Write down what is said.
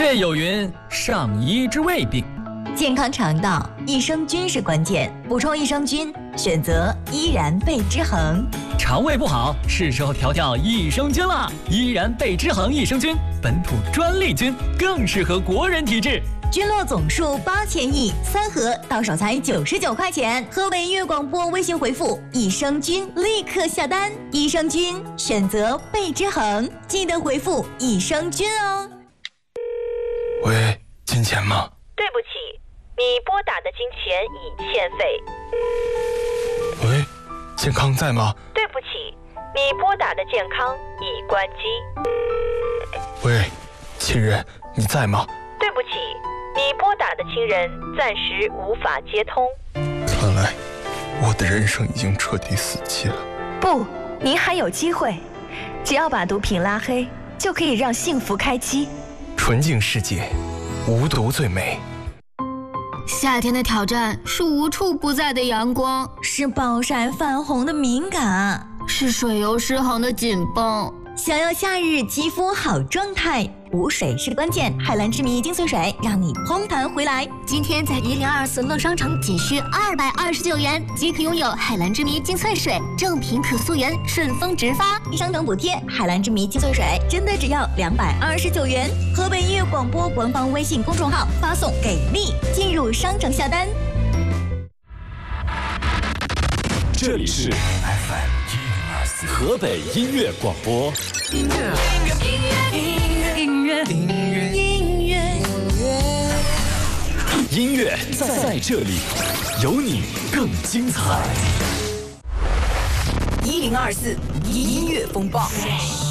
月有云：上医治未病。 健康肠道，益生菌是关键，补充益生菌，选择依然贝之恒。 肠胃不好，是时候调调益生菌了。依然贝之恒益生菌，本土专利菌，更适合国人体质。 菌落总数8000亿，3盒到手才99块钱。河北音乐广播微信回复益生菌，立刻下单。益生菌选择贝之恒，记得回复益生菌哦。 喂，金钱吗？ 对不起，你拨打的金钱已欠费。 喂，健康在吗？ 对不起，你拨打的健康已关机。 喂，亲人，你在吗？ 对不起，你拨打的亲人暂时无法接通。 看来我的人生已经彻底死机了。 不，您还有机会，只要把毒品拉黑，就可以让幸福开机。 纯净世界，无毒最美。 夏天的挑战是无处不在的阳光， 是暴晒泛红的敏感， 是水油失衡的紧绷。 想要夏日肌肤好状态，补水是关键。海蓝之谜精粹水让你蓬弹回来。 今天在1024乐商城仅需229元即可拥有海蓝之谜精粹水，正品可溯源，顺丰直发。 商城补贴，海蓝之谜精粹水真的只要229元。河北音乐广播官方微信公众号发送给力，进入商城下单。 这里是 FM 河北音乐广播。音乐在这里，有你更精彩。 1024音乐风暴。